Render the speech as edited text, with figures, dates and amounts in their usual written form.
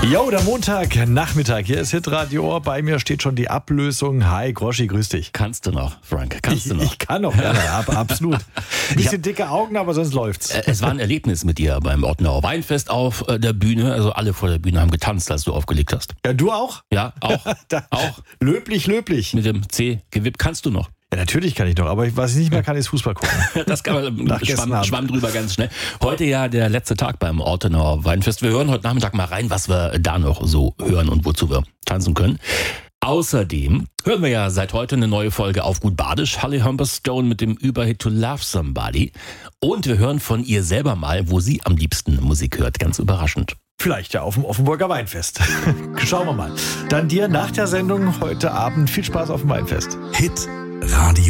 Jo, der Montagnachmittag, hier ist Hitradio Ohr. Bei mir steht schon die Ablösung. Hi, Groschi, grüß dich. Kannst du noch, Frank? Kannst du noch? Ich kann noch, ja, absolut. Ein bisschen dicke Augen, aber sonst läuft's. Es war ein Erlebnis mit dir beim Ortenauer Weinfest auf der Bühne. Also alle vor der Bühne haben getanzt, als du aufgelegt hast. Ja, du auch? Ja, auch. Auch. Löblich. Mit dem C gewippt. Kannst du noch? Ja, natürlich kann ich noch, aber was ich nicht mehr kann, ist Fußball gucken. Das kann man schwamm drüber ganz schnell. Heute ja der letzte Tag beim Ortenauer Weinfest. Wir hören heute Nachmittag mal rein, was wir da noch so hören und wozu wir tanzen können. Außerdem hören wir ja seit heute eine neue Folge auf Gut Badisch, Holly Humberstone mit dem Überhit To Love Somebody. Und wir hören von ihr selber mal, wo sie am liebsten Musik hört. Ganz überraschend. Vielleicht ja auf dem Offenburger Weinfest. Schauen wir mal. Dann dir nach der Sendung heute Abend viel Spaß auf dem Weinfest. Hit Radio.